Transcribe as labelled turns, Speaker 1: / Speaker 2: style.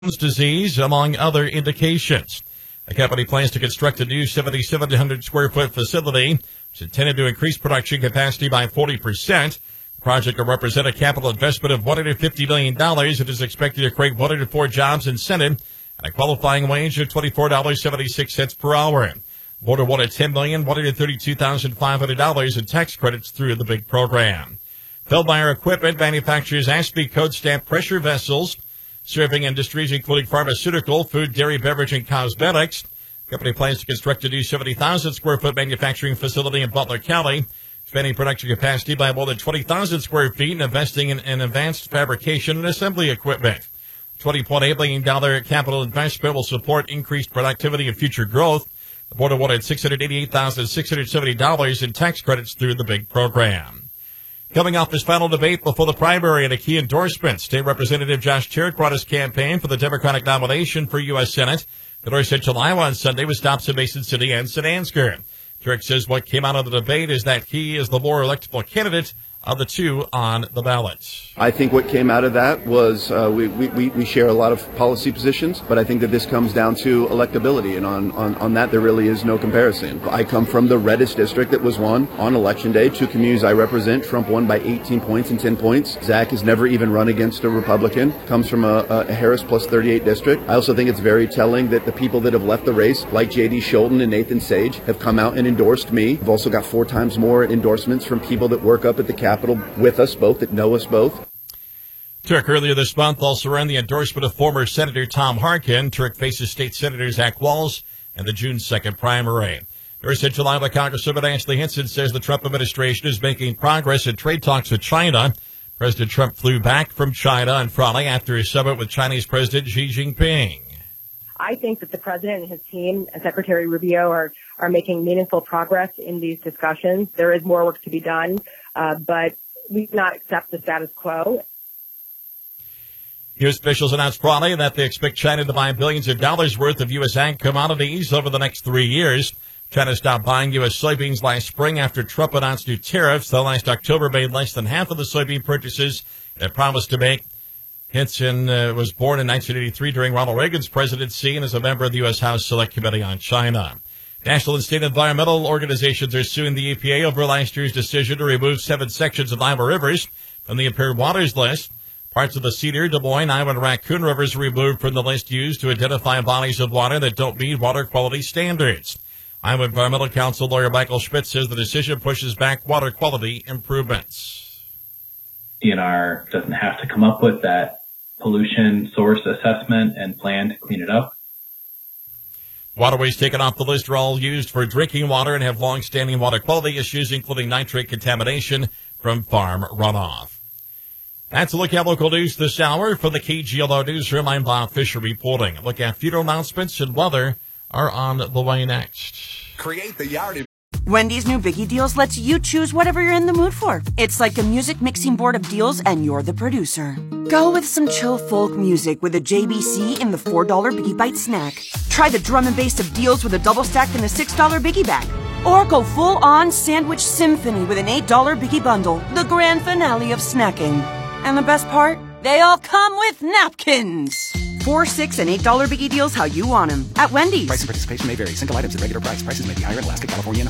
Speaker 1: disease, among other indications. The company plans to construct a new 7,700 square foot facility, which is intended to increase production capacity by 40%. The project will represent a capital investment of $150 million. It is expected to create 104 jobs incentive and a qualifying wage of $24.76 per hour. The board awarded $10,132,500 in tax credits through the big program. Feldmeyer Equipment manufactures ASPE code stamp pressure vessels, serving industries including pharmaceutical, food, dairy, beverage, and cosmetics. The company plans to construct a new 70,000 square foot manufacturing facility in Butler County, expanding production capacity by more than 20,000 square feet and investing in advanced fabrication and assembly equipment. $20.8 million capital investment will support increased productivity and future growth. The board awarded $688,670 in tax credits through the big program. Coming off his final debate before the primary and a key endorsement, State Representative Josh Cherritt brought his campaign for the Democratic nomination for U.S. Senate to North Central Iowa on Sunday with stops in Mason City and St. Ansgar. Cherritt says what came out of the debate is that he is the more electable candidate of the two on the ballot.
Speaker 2: I think what came out of that was we share a lot of policy positions, but I think that this comes down to electability, and on that there really is no comparison. I come from the reddest district that was won on Election Day. Two communities I represent, Trump won by 18 points and 10 points. Zach has never even run against a Republican, comes from a Harris plus 38 district. I also think it's very telling that the people that have left the race, like J.D. Scholten and Nathan Sage, have come out and endorsed me. I've also got 4 times more endorsements from people that work up at the Capitol with us both, that know us both.
Speaker 1: Turk earlier this month also ran the endorsement of former Senator Tom Harkin. Turk faces State Senator Zach Walz in the June 2nd primary. North Central Iowa Congresswoman Ashley Hinson says the Trump administration is making progress in trade talks with China. President Trump flew back from China on Friday after his summit with Chinese President Xi Jinping.
Speaker 3: I think that the president and his team and Secretary Rubio are making meaningful progress in these discussions. There is more work to be done, but we do not accept the status quo.
Speaker 1: U.S. officials announced Friday that they expect China to buy billions of dollars worth of U.S. ag commodities over the next 3 years. China stopped buying U.S. soybeans last spring after Trump announced new tariffs. The last October made less than half of the soybean purchases it promised to make. Hinson was born in 1983 during Ronald Reagan's presidency and is a member of the U.S. House Select Committee on China. National and state environmental organizations are suing the EPA over last year's decision to remove 7 sections of Iowa rivers from the impaired waters list. Parts of the Cedar, Des Moines, Iowa, and Raccoon rivers were removed from the list used to identify bodies of water that don't meet water quality standards. Iowa Environmental Council lawyer Michael Schmidt says the decision pushes back water quality improvements.
Speaker 4: DNR doesn't have to come up with that pollution source assessment and plan to clean it up.
Speaker 1: Waterways taken off the list are all used for drinking water and have long-standing water quality issues, including nitrate contamination from farm runoff. That's a look at local news this hour. For the KGLO Newsroom, I'm Bob Fisher reporting. A look at funeral announcements and weather are on the way next.
Speaker 5: Create the yard.
Speaker 6: Wendy's new Biggie Deals lets you choose whatever you're in the mood for. It's like a music mixing board of deals, and you're the producer. Go with some chill folk music with a JBC in the $4 Biggie Bite snack. Try the drum and bass of deals with a double stack in the $6 Biggie Bag. Or go full-on sandwich symphony with an $8 Biggie Bundle, the grand finale of snacking. And the best part? They all come with napkins. $4, $6, and $8 Biggie Deals how you want them at Wendy's.
Speaker 5: Price and participation may vary. Single items at regular price. Prices may be higher in Alaska, California, and